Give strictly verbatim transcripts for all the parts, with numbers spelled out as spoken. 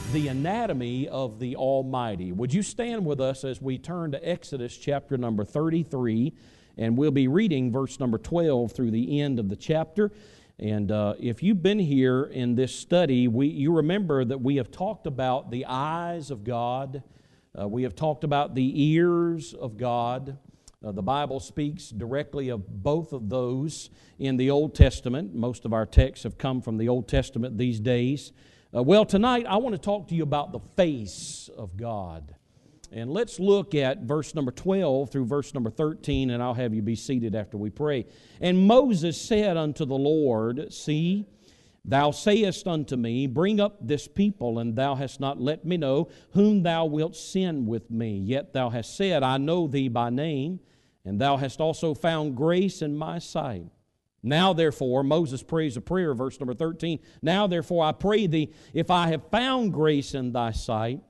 The anatomy of the Almighty. Would you stand with us as we turn to Exodus chapter number thirty-three, and we'll be reading verse number twelve through the end of the chapter. And uh, if you've been here in this study, we, you remember that we have talked about the eyes of God. Uh, we have talked about the ears of God. Uh, the Bible speaks directly of both of those in the Old Testament. Most of our texts have come from the Old Testament these days. Uh, well, tonight I want to talk to you about the face of God. And let's look at verse number twelve through verse number thirteen, and I'll have you be seated after we pray. And Moses said unto the Lord, See, thou sayest unto me, Bring up this people, and thou hast not let me know whom thou wilt send with me. Yet thou hast said, I know thee by name, and thou hast also found grace in my sight. Now therefore, Moses prays a prayer, verse number thirteen, Now therefore I pray thee, if I have found grace in thy sight,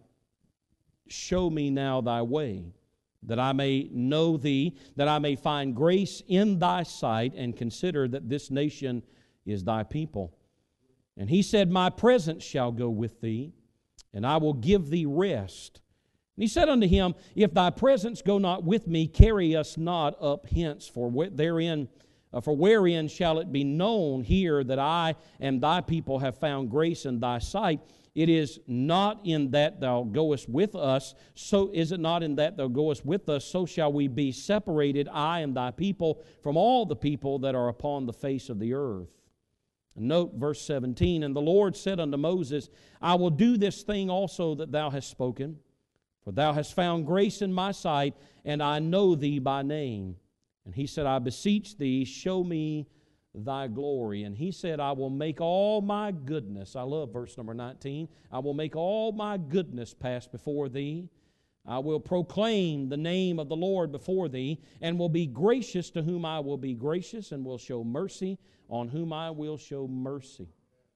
show me now thy way, that I may know thee, that I may find grace in thy sight, and consider that this nation is thy people. And he said, My presence shall go with thee, and I will give thee rest. And he said unto him, If thy presence go not with me, carry us not up hence, for therein Uh, for wherein shall it be known here that I and thy people have found grace in thy sight? It is not in that thou goest with us, so is it not in that thou goest with us, so shall we be separated, I and thy people, from all the people that are upon the face of the earth. And note verse seventeen, And the Lord said unto Moses, I will do this thing also that thou hast spoken, for thou hast found grace in my sight, and I know thee by name. And he said, I beseech thee, show me thy glory. And he said, I will make all my goodness, I love verse number nineteen, I will make all my goodness pass before thee. I will proclaim the name of the Lord before thee, and will be gracious to whom I will be gracious, and will show mercy on whom I will show mercy.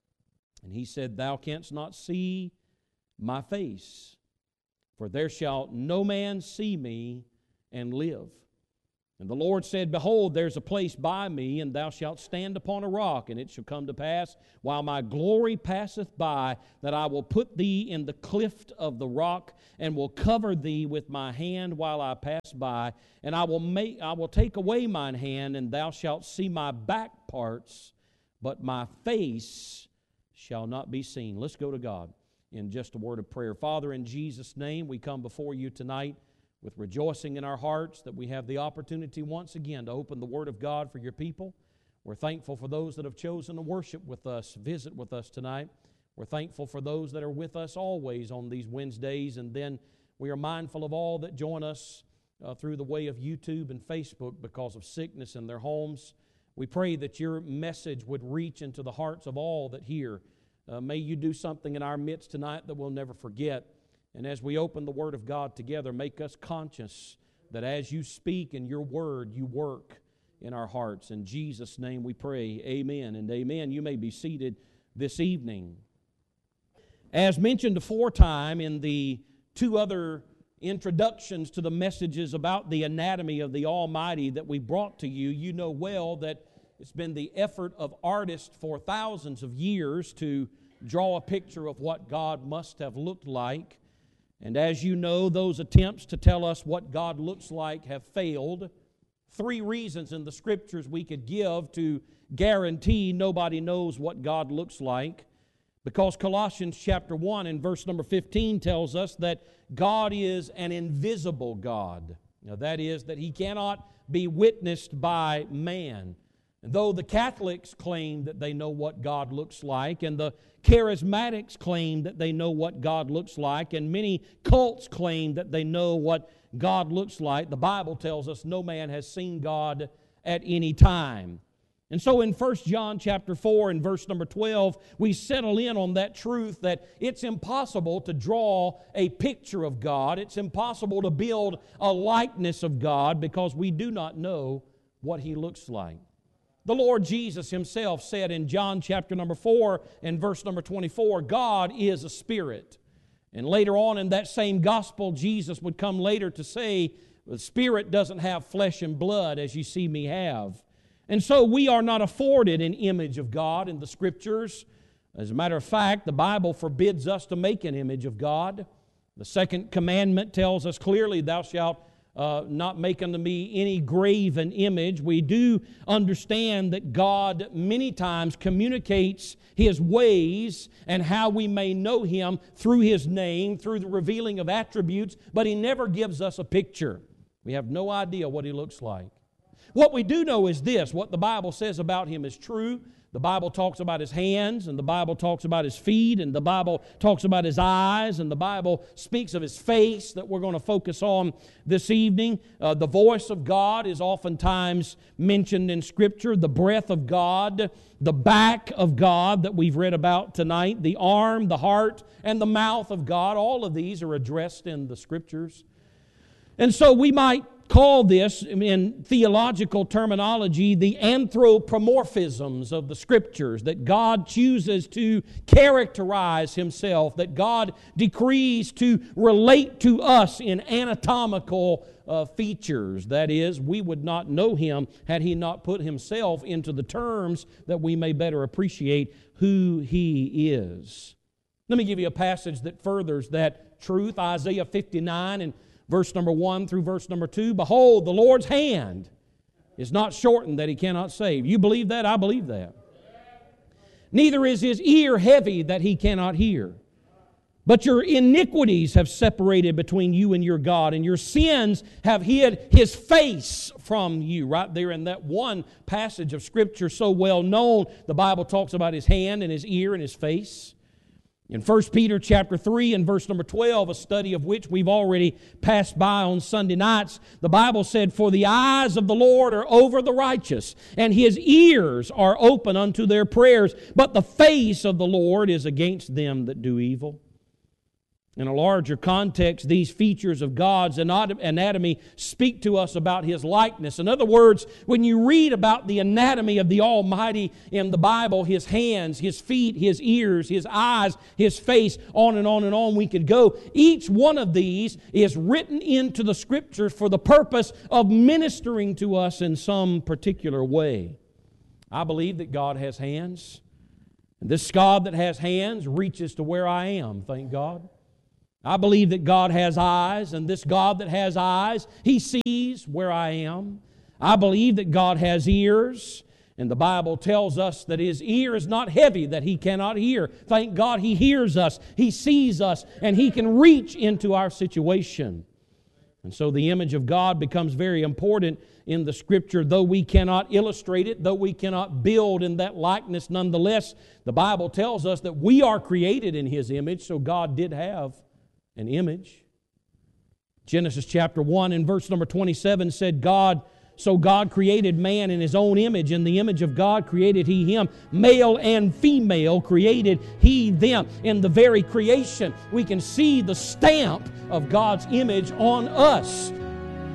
And he said, Thou canst not see my face, for there shall no man see me and live. And the Lord said, Behold, there's a place by me, and thou shalt stand upon a rock, and it shall come to pass, while my glory passeth by, that I will put thee in the cleft of the rock, and will cover thee with my hand while I pass by, and I will make I will take away mine hand, and thou shalt see my back parts, but my face shall not be seen. Let's go to God in just a word of prayer. Father, in Jesus' name, we come before you tonight with rejoicing in our hearts that we have the opportunity once again to open the Word of God for your people. We're thankful for those that have chosen to worship with us, visit with us tonight. We're thankful for those that are with us always on these Wednesdays, and then we are mindful of all that join us uh, through the way of YouTube and Facebook because of sickness in their homes. We pray that your message would reach into the hearts of all that hear. Uh, may you do something in our midst tonight that we'll never forget. And as we open the Word of God together, make us conscious that as you speak in your Word, you work in our hearts. In Jesus' name we pray, amen and amen. You may be seated this evening. As mentioned aforetime in the two other introductions to the messages about the anatomy of the Almighty that we brought to you, you know well that it's been the effort of artists for thousands of years to draw a picture of what God must have looked like. And as you know, those attempts to tell us what God looks like have failed. Three reasons in the Scriptures we could give to guarantee nobody knows what God looks like. Because Colossians chapter one and verse number fifteen tells us that God is an invisible God. Now that is, that He cannot be witnessed by man. And though the Catholics claim that they know what God looks like, and the Charismatics claim that they know what God looks like, and many cults claim that they know what God looks like, the Bible tells us no man has seen God at any time. And so in First John chapter four and verse number twelve, we settle in on that truth that it's impossible to draw a picture of God. It's impossible to build a likeness of God because we do not know what He looks like. The Lord Jesus Himself said in John chapter number four and verse number twenty-four, God is a spirit. And later on in that same gospel, Jesus would come later to say, the Spirit doesn't have flesh and blood as you see me have. And so we are not afforded an image of God in the Scriptures. As a matter of fact, the Bible forbids us to make an image of God. The second commandment tells us clearly, thou shalt uh, not make unto me any graven image. We do understand that God many times communicates His ways and how we may know Him through His name, through the revealing of attributes, but He never gives us a picture. We have no idea what He looks like. What we do know is this: what the Bible says about Him is true. The Bible talks about His hands, and the Bible talks about His feet, and the Bible talks about His eyes, and the Bible speaks of His face that we're going to focus on this evening. Uh, the voice of God is oftentimes mentioned in Scripture, the breath of God, the back of God that we've read about tonight, the arm, the heart, and the mouth of God. All of these are addressed in the Scriptures. And so we might call this, in theological terminology, the anthropomorphisms of the Scriptures, that God chooses to characterize Himself, that God decrees to relate to us in anatomical uh, features. That is, we would not know Him had He not put Himself into the terms that we may better appreciate who He is. Let me give you a passage that furthers that truth. Isaiah fifty-nine and verse number one through verse number two. Behold, the Lord's hand is not shortened that He cannot save. You believe that? I believe that. Neither is His ear heavy that He cannot hear. But your iniquities have separated between you and your God, and your sins have hid His face from you. Right there in that one passage of Scripture so well known, the Bible talks about His hand and His ear and His face. In First Peter chapter three and verse number twelve, a study of which we've already passed by on Sunday nights, the Bible said, For the eyes of the Lord are over the righteous, and His ears are open unto their prayers, but the face of the Lord is against them that do evil. In a larger context, these features of God's anatomy speak to us about His likeness. In other words, when you read about the anatomy of the Almighty in the Bible, His hands, His feet, His ears, His eyes, His face, on and on and on we could go. Each one of these is written into the Scriptures for the purpose of ministering to us in some particular way. I believe that God has hands. And this God that has hands reaches to where I am, thank God. I believe that God has eyes, and this God that has eyes, He sees where I am. I believe that God has ears, and the Bible tells us that His ear is not heavy that He cannot hear. Thank God He hears us, He sees us, and He can reach into our situation. And so the image of God becomes very important in the Scripture. Though we cannot illustrate it, though we cannot build in that likeness, nonetheless, the Bible tells us that we are created in His image, so God did have an image. Genesis chapter one and verse number twenty-seven said, God, so God created man in His own image. In the image of God created He him. Male and female created He them. In the very creation, we can see the stamp of God's image on us.